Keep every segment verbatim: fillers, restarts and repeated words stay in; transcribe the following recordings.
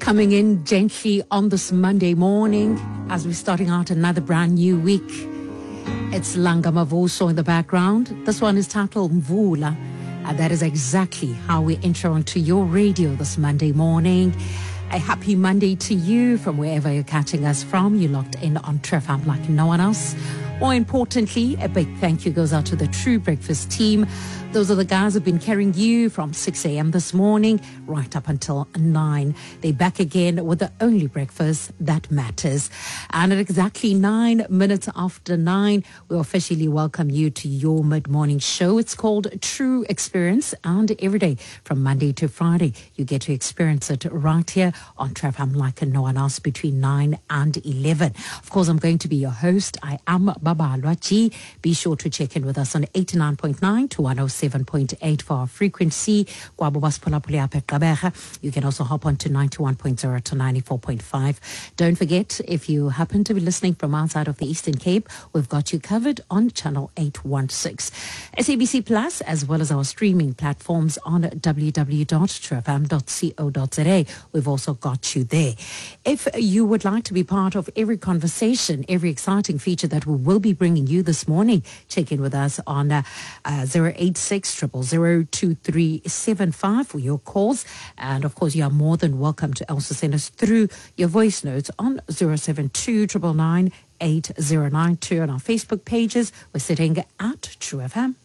Coming in gently on this Monday morning as we're starting out another brand new week. It's Langa Mavuso in the background. This one is titled Mvula. And that is exactly how we enter onto your radio this Monday morning. A happy Monday to you from wherever you're catching us from. You're locked in on True F M like no one else. More importantly, a big thank you goes out to the True Breakfast team. Those are the guys who've been carrying you from six a.m. this morning right up until nine. They're back again with the only breakfast that matters. And at exactly nine minutes after nine, we officially welcome you to your mid-morning show. It's called True Experience, and every day from Monday to Friday, you get to experience it right here on True F M like no one else between nine and eleven. Of course, I'm going to be your host. I am Baba Lwachi. Be sure to check in with us on eighty-nine point nine to one oh seven point eight for our frequency. You can also hop on to ninety-one point zero to ninety-four point five. Don't forget, if you happen to be listening from outside of the Eastern Cape, we've got you covered on channel eight one six. S A B C Plus, as well as our streaming platforms on w w w dot true f m dot co dot z a. We've also got you there. If you would like to be part of every conversation, every exciting feature that we will be bringing you this morning, check in with us on uh, uh, zero eight six, zero zero zero, two three seven five for your calls. And of course, you are more than welcome to also send us through your voice notes on zero seven two, nine nine nine, eight zero nine two. On our Facebook pages, we're sitting at True F M.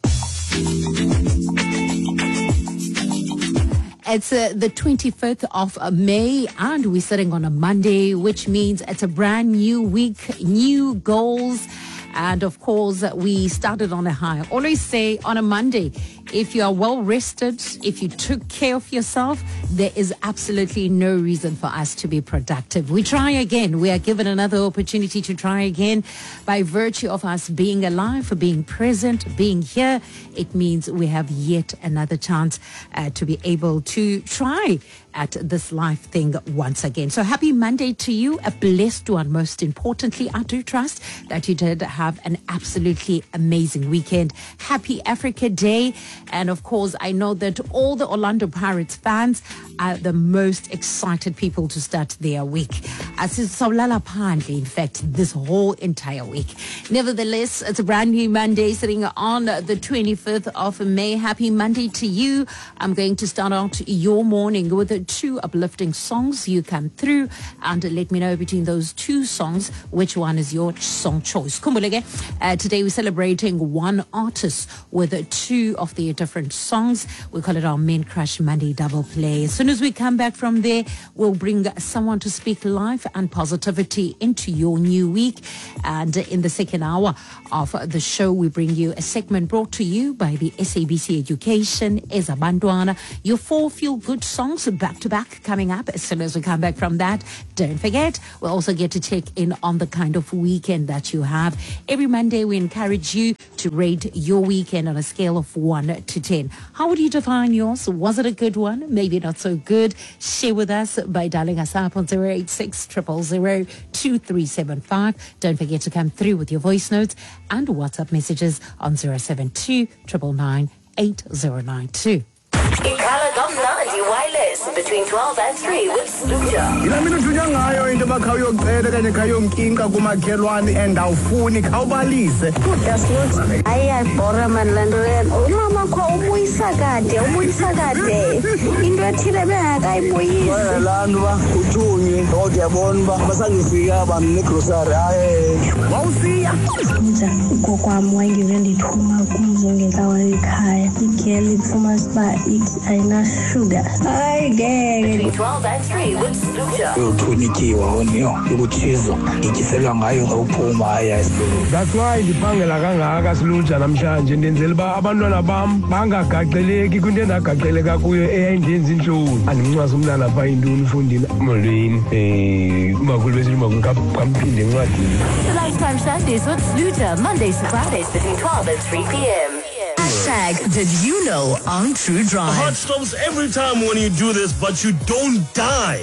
It's uh, the twenty-fifth of May, and we're sitting on a Monday, which means it's a brand new week, new goals. And of course, we started on a high. I always say on a Monday, if you are well rested, if you took care of yourself, there is absolutely no reason for us to be productive. We try again. We are given another opportunity to try again by virtue of us being alive, being present, being here. It means we have yet another chance uh, to be able to try at this life thing once again. So happy Monday to you, a blessed one. Most importantly, I do trust that you did have an absolutely amazing weekend. Happy Africa Day. And of course, I know that all the Orlando Pirates fans are the most excited people to start their week. As is Saulala Pandey, in fact, this whole entire week. Nevertheless, it's a brand new Monday sitting on the twenty-fifth of May. Happy Monday to you. I'm going to start out your morning with the two uplifting songs. You come through and let me know between those two songs which one is your song choice. Kumbuleke, uh, today we're celebrating one artist with uh, two of their different songs. We call it our Men Crush Monday double play. As soon as we come back from there, we'll bring someone to speak life and positivity into your new week. And in the second hour of the show, we bring you a segment brought to you by the S A B C Education, Ezabantwana. Your four feel-good songs back to back coming up as soon as we come back from that. Don't forget, we'll also get to check in on the kind of weekend that you have. Every Monday, we encourage you to rate your weekend on a scale of one to ten. How would you define yours? Was it a good one? Maybe not so good. Share with us by dialing us up on zero eight six, zero zero zero, two three seven five. Don't forget to come through with your voice notes and WhatsApp messages on zero seven two, nine nine nine, eight zero nine two. Ikhala Gomnandi Wireless between twelve and three with Sluja. Ila mina thunya ngayo into bakhayo cela kanye khayo mkinka kumakhelwane and awufuni khawubalise. That's not. Ayayibhora man lento yena. Umama kho ubuyisa kade, ubuyisa kade. Into ethile bengakayibuyisi. Wena lantu ba uthunye kodwa yabona ba basangifika bamne grocery hayi. Wawusiya. Nja ugokwami wayengivele ndithuma kumzongenza ekhaya. Igeli phuma siba ayina sugar. Hayi ngeke. Between twelve and three with Sluja. Uthunikiwa onyo ukuthizo ngikiselwa ngayo ngawuphuma hayi. That's why ndiphangela kangaka Sluja namhlanje ndenzela ba abantwana bam bangagageleki kwinto endagageleka kuyo eyayindenza inhloni. Andimncwazi umntana pha intoni ufundile molweni eh umakhulu besithi umakhulu kamphinde encwadini. Lifetime Sundays with Sluja, Mondays to Fridays between twelve and three p.m. Hashtag did you know on True Drive. The heart stops every time when you do this, but you don't die.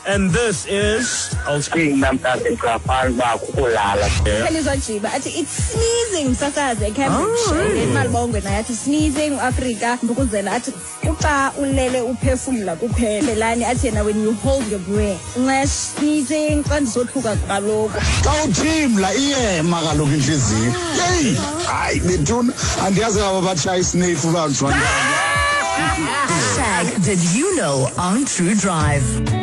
And this is King Namtase Grafan Bakulala. Pelizwa Jiba athi it's sneezing sasaze eCambridge then malibongwe naye athi sneezing Africa mbukuzela athi uxa ulele uphefumula kuphela lani athi yena when you hold your breath nxa sneezing xa ndizothuka kaloku xa uthimla iyema kaloku inhliziyo hey hayi bethuna andiyazi aba batshaya isnefu bantwana. Hashtag Did You Know on True Drive.